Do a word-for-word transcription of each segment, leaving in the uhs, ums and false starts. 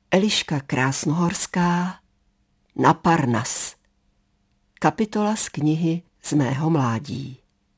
Eliška Krásnohorská na Parnas. Kapitola z knihy Z mého mládí.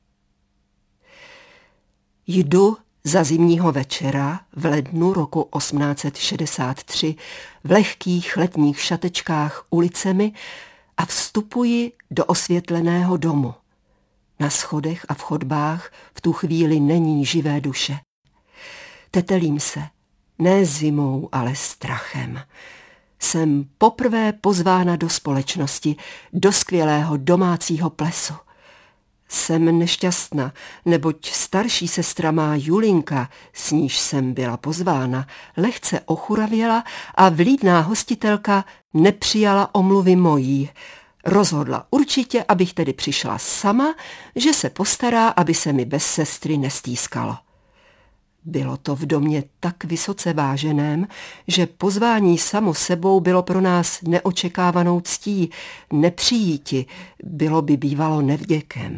Jdu za zimního večera v lednu roku osmnáct set šedesát tři v lehkých letních šatečkách ulicemi a vstupuji do osvětleného domu. Na schodech a v chodbách v tu chvíli není živé duše. Tetelím se, ne zimou, ale strachem. Jsem poprvé pozvána do společnosti, do skvělého domácího plesu. Jsem nešťastná, neboť starší sestra má Julinka, s níž jsem byla pozvána, lehce ochuravěla a vlídná hostitelka nepřijala omluvy mojí. Rozhodla určitě, abych tedy přišla sama, že se postará, aby se mi bez sestry nestýskalo. Bylo to v domě tak vysoce váženém, že pozvání samo sebou bylo pro nás neočekávanou ctí, nepřijíti, bylo by bývalo nevděkem.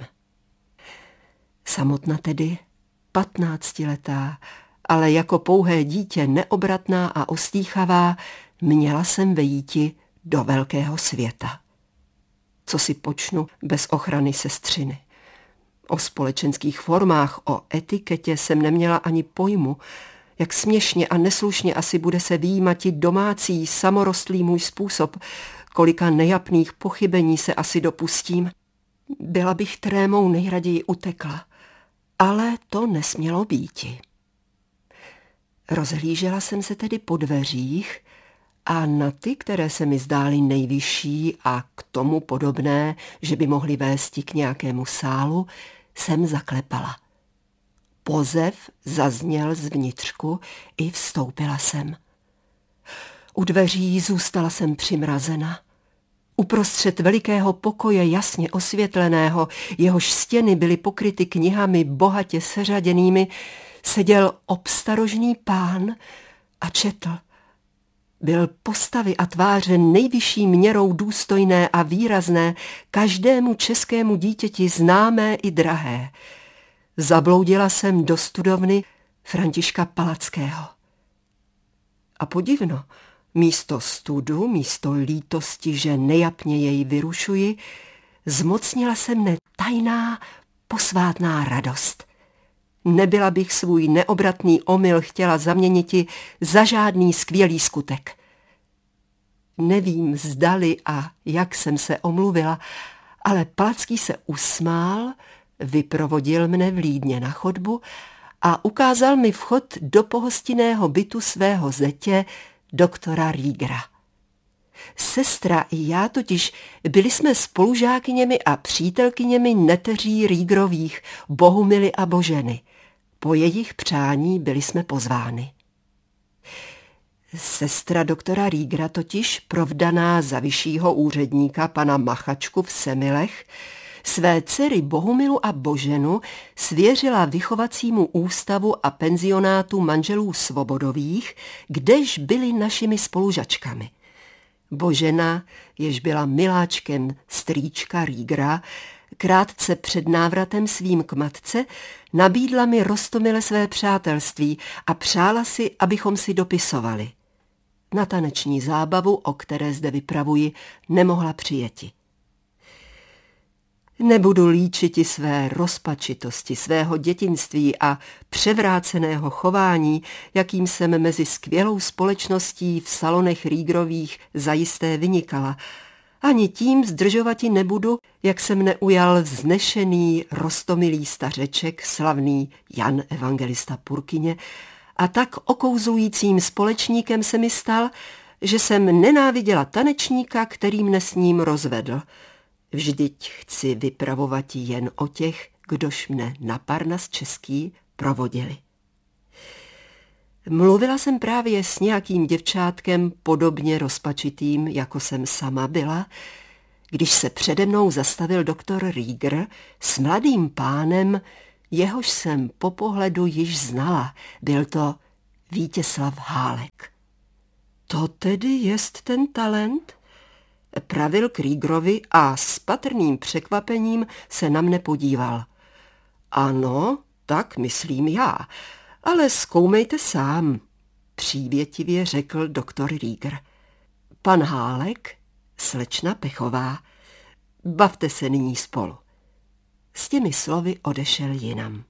Samotna tedy, patnáctiletá, ale jako pouhé dítě neobratná a ostýchavá, měla jsem vejíti do velkého světa. Co si počnu bez ochrany sestřiny? O společenských formách, o etiketě jsem neměla ani pojmu, jak směšně a neslušně asi bude se vyjímati domácí, samorostlý můj způsob, kolika nejapných pochybení se asi dopustím. Byla bych trémou nejraději utekla, ale to nesmělo býti. Rozhlížela jsem se tedy po dveřích a na ty, které se mi zdály nejvyšší a k tomu podobné, že by mohly vésti k nějakému sálu, jsem zaklepala. Pozev zazněl zvnitřku i vstoupila jsem. U dveří zůstala jsem přimrazena. Uprostřed velikého pokoje jasně osvětleného, jehož stěny byly pokryty knihami bohatě seřaděnými, seděl obstarožný pán a četl. Byl postavy a tváře nejvyšší měrou důstojné a výrazné, každému českému dítěti známé i drahé. Zabloudila jsem do studovny Františka Palackého. A podivno, místo studu, místo lítosti, že nejapně jej vyrušuji, zmocnila se mne tajná, posvátná radost. Nebyla bych svůj neobratný omyl chtěla zaměniti za žádný skvělý skutek. Nevím, zdali a jak jsem se omluvila, ale Palacký se usmál, vyprovodil mne vlídně na chodbu a ukázal mi vchod do pohostinného bytu svého zetě, doktora Riegera. Sestra i já totiž byli jsme spolužákyněmi a přítelkyněmi neteří Riegerových, Bohumily a Boženy. Po jejich přání byli jsme pozvány. Sestra doktora Riegera totiž, provdaná za vyššího úředníka pana Machačku v Semilech, své dcery Bohumilu a Boženu svěřila vychovacímu ústavu a penzionátu manželů Svobodových, kdež byli našimi spolužačkami. Božena, jež byla miláčkem strýčka Riegera, krátce před návratem svým k matce nabídla mi roztomile své přátelství a přála si, abychom si dopisovali. Na taneční zábavu, o které zde vypravuji, nemohla přijeti. Nebudu líčiti své rozpačitosti, svého dětinství a převráceného chování, jakým jsem mezi skvělou společností v salonech Riegerových zajisté vynikala. Ani tím zdržovati nebudu, jak se mne ujal vznešený, roztomilý stařeček, slavný Jan Evangelista Purkyně, a tak okouzlujícím společníkem se mi stal, že jsem nenáviděla tanečníka, který mne s ním rozvedl. Vždyť chci vypravovati jen o těch, kdož mne na Parnas český provodili. Mluvila jsem právě s nějakým děvčátkem podobně rozpačitým, jako jsem sama byla, když se přede mnou zastavil doktor Rieger s mladým pánem, jehož jsem po pohledu již znala. Byl to Vítězslav Hálek. To tedy jest ten talent? Pravil k Riegerovi a s patrným překvapením se na mne podíval. Ano, tak myslím já, ale zkoumejte sám. přívětivě řekl doktor Rieger. Pan Hálek, slečna Pechová, bavte se nyní spolu. S těmi slovy odešel jinam.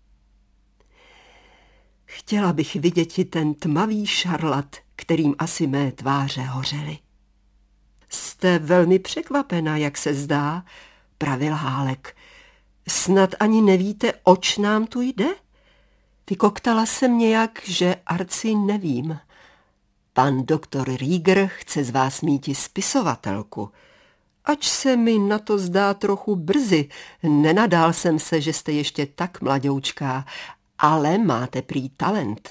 Chtěla bych vidět ten tmavý šarlat, kterým asi mé tváře hořely. Jste velmi překvapena, jak se zdá, pravil Hálek. Snad ani nevíte, oč nám tu jde? Vykoktala jsem nějak, že arci nevím. Pan doktor Rieger chce z vás míti spisovatelku. Ač se mi na to zdá trochu brzy, nenadál jsem se, že jste ještě tak mladoučká, ale máte prý talent.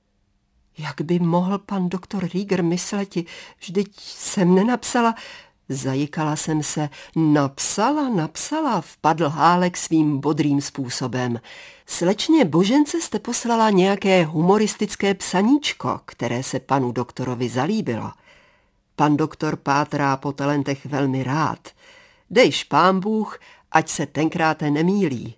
Jak by mohl pan doktor Rieger mysleti, vždyť jsem nenapsala... Zajikala jsem se. Napsala, napsala, vpadl Hálek svým bodrým způsobem. Slečně Božence jste poslala nějaké humoristické psaníčko, které se panu doktorovi zalíbilo. Pan doktor pátrá po talentech velmi rád. Dejš pán Bůh, ať se tenkrát nemýlí.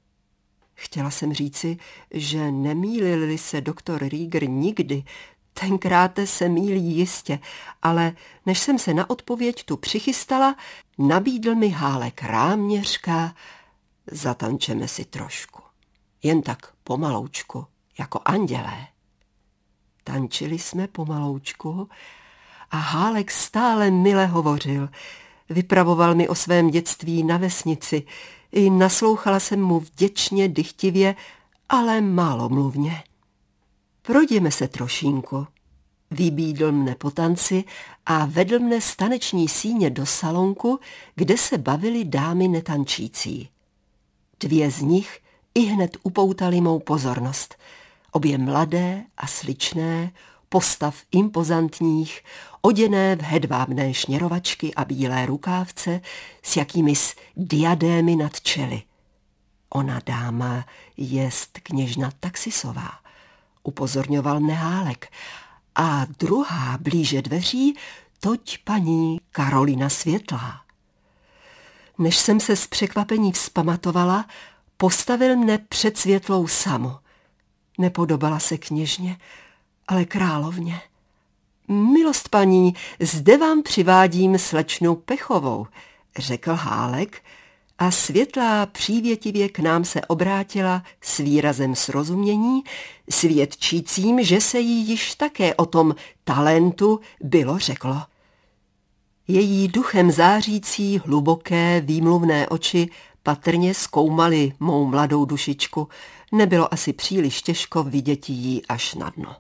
Chtěla jsem říci, že nemýlil se doktor Rieger nikdy, tenkrát se mýlí jistě, ale než jsem se na odpověď tu přichystala, nabídl mi Hálek ráměřka, zatančeme si trošku. Jen tak pomaloučku, jako andělé. Tančili jsme pomaloučku a Hálek stále mile hovořil. Vypravoval mi o svém dětství na vesnici. I naslouchala jsem mu vděčně, dychtivě, ale málomluvně. Projděme se trošínku. Vybídl mne po tanci a vedl mne z taneční síně do salonku, kde se bavily dámy netančící. Dvě z nich ihned upoutaly mou pozornost. Obě mladé a sličné, postav impozantních, oděné v hedvábné šněrovačky a bílé rukávce s jakýmis diadémy nad čely. Ona dáma jest kněžna Taxisová, upozorňoval mne Hálek, a druhá blíže dveří, toť paní Karolina Světlá. Než jsem se z překvapení vzpamatovala, postavil mne před Světlou samu. Nepodobala se kněžně, ale královně. Milost paní, zde vám přivádím slečnu Pechovou, řekl Hálek, a Světlá přívětivě k nám se obrátila s výrazem srozumění, svědčícím, že se jí již také o tom talentu bylo řeklo. Její duchem zářící, hluboké, výmluvné oči patrně zkoumaly mou mladou dušičku. Nebylo asi příliš těžko vidět jí až na dno.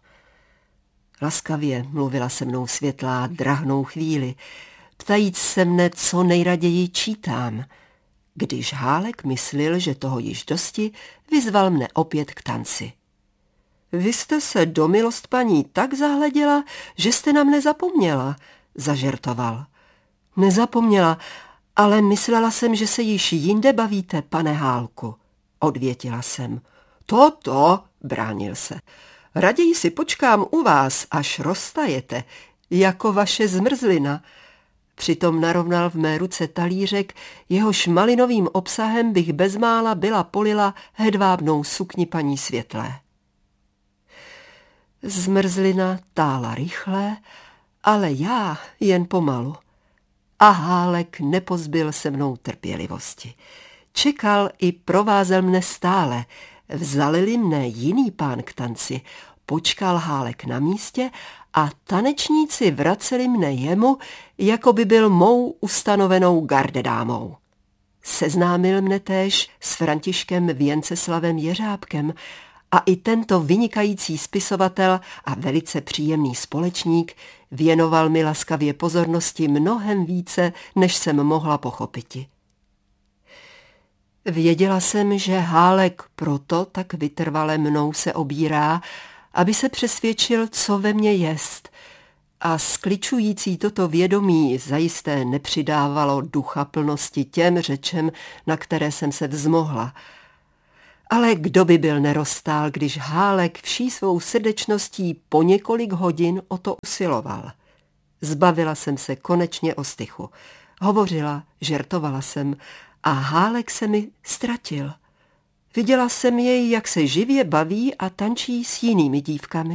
Laskavě mluvila se mnou Světlá drahnou chvíli, ptajíc se mne, co nejraději čítám. Když Hálek myslil, že toho již dosti, vyzval mne opět k tanci. Vy jste se do milost paní tak zahleděla, že jste na mne zapomněla, zažertoval. Nezapomněla, ale myslela jsem, že se již jinde bavíte, pane Hálku, odvětila jsem. To, to, bránil se. Raději si počkám u vás, až roztajete, jako vaše zmrzlina. Přitom narovnal v mé ruce talířek, jehož malinovým obsahem bych bezmála byla polila hedvábnou sukni paní Světlé. Zmrzlina tála rychle, ale já jen pomalu. A Hálek nepozbyl se mnou trpělivosti. Čekal i provázel mne stále. Vzali mne jiný pán k tanci, počkal Hálek na místě a tanečníci vraceli mne jemu, jako by byl mou ustanovenou gardedámou. Seznámil mne též s Františkem Věnceslavem Jeřábkem a i tento vynikající spisovatel a velice příjemný společník věnoval mi laskavě pozornosti mnohem více, než jsem mohla pochopiti. Věděla jsem, že Hálek proto tak vytrvale mnou se obírá, aby se přesvědčil, co ve mně jest, a skličující toto vědomí zajisté nepřidávalo ducha plnosti těm řečem, na které jsem se vzmohla. Ale kdo by byl neroztál, když Hálek vší svou srdečností po několik hodin o to usiloval. Zbavila jsem se konečně ostychu. Hovořila, žertovala jsem a Hálek se mi ztratil. Viděla jsem jej, jak se živě baví a tančí s jinými dívkami.